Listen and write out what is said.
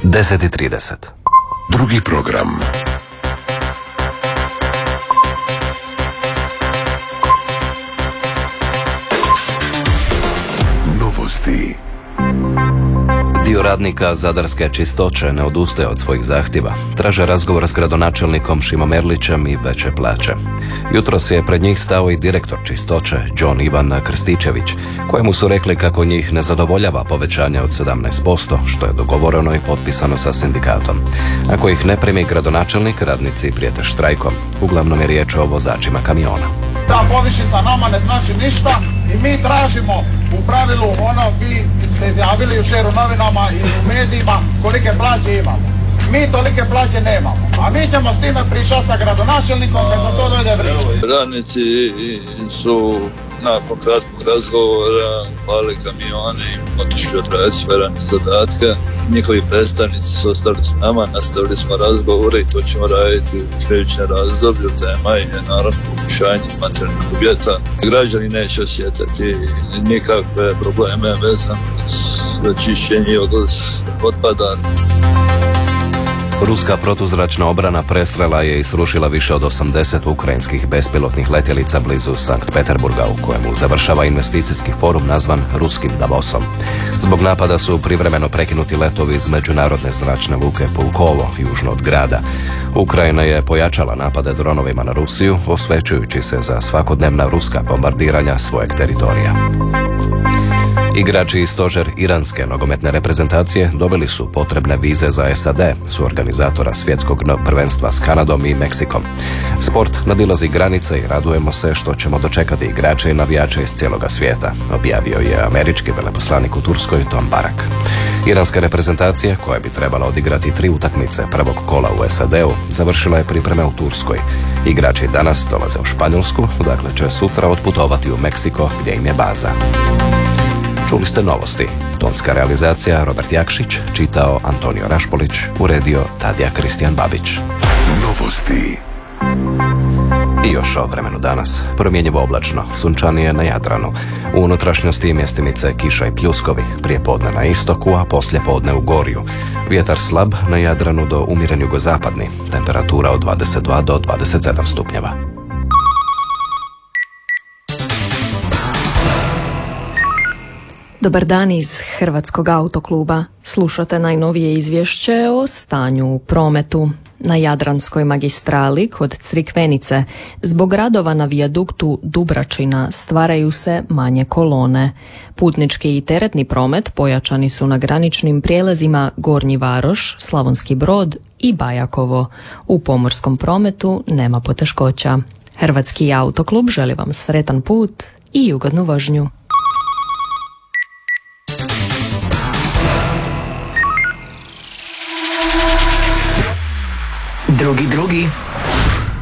10:30. Drugi program. Novosti. Dio radnika Zadarske čistoće ne odustaje od svojih zahtjeva. Traže razgovor s gradonačelnikom Šimom Erlićem i veće plaće. Jutros je pred njih stao i direktor čistoće, John Ivan Krstičević, kojemu su rekli kako njih ne zadovoljava povećanje od 17%, što je dogovoreno i potpisano sa sindikatom. Ako ih ne primi gradonačelnik, radnici prijete štrajkom. Uglavnom je riječ o vozačima kamiona. Ta povišica nama ne znači ništa i mi tražimo u pravilu vi ste izjavili jučer u novinama i u medijima kolike plaće imamo. Mi tolike plaće nemamo, a mi ćemo s time pričati sa gradonačelnikom kad za to dojde vrijeme. Radnici su nakon kratkog razgovora pali kamione i otišli od transferane zadatke. Njihovi predstavnici su ostali s nama, nastavili smo razgovore i to ćemo raditi u sljedećem razdoblju. Tema je naravno poboljšanje materijalnih uvjeta. Građani neće osjetiti nikakve probleme vezane za čišćenje i odvoz otpada. Ruska protuzračna obrana presrela je i srušila više od 80 ukrajinskih bespilotnih letjelica blizu Sankt Peterburga, u kojemu završava investicijski forum nazvan Ruskim Davosom. Zbog napada su privremeno prekinuti letovi iz međunarodne zračne luke Pulkovo, južno od grada. Ukrajina je pojačala napade dronovima na Rusiju, osvećujući se za svakodnevna ruska bombardiranja svojeg teritorija. Igrači i stožer iranske nogometne reprezentacije dobili su potrebne vize za SAD, su organizatora svjetskog prvenstva s Kanadom i Meksikom. Sport nadilazi granice i radujemo se što ćemo dočekati igrače i navijače iz cijeloga svijeta, objavio je američki veleposlanik u Turskoj Tom Barak. Iranska reprezentacija, koja bi trebala odigrati 3 utakmice prvog kola u SAD-u, završila je pripreme u Turskoj. Igrači danas dolaze u Španjolsku, dakle će sutra otputovati u Meksiko gdje im je baza. Čuli ste novosti. Tonska realizacija Robert Jakšić, čitao Antonio Rašpolić, uredio Tadija Kristijan Babić. Novosti. I još o vremenu danas. Promjenjivo oblačno, sunčanije na Jadranu. U unutrašnjosti mjestimice kiša i pljuskovi, prije podne na istoku, a poslije podne u Gorju. Vjetar slab na Jadranu do umjeren jugozapadni. Temperatura od 22 do 27 stupnjeva. Dobar dan iz Hrvatskog autokluba. Slušate najnovije izvješće o stanju u prometu. Na Jadranskoj magistrali kod Crikvenice zbog radova na vijaduktu Dubračina stvaraju se manje kolone. Putnički i teretni promet pojačani su na graničnim prijelazima Gornji Varoš, Slavonski Brod i Bajakovo. U pomorskom prometu nema poteškoća. Hrvatski autoklub želi vam sretan put i ugodnu vožnju. Drugi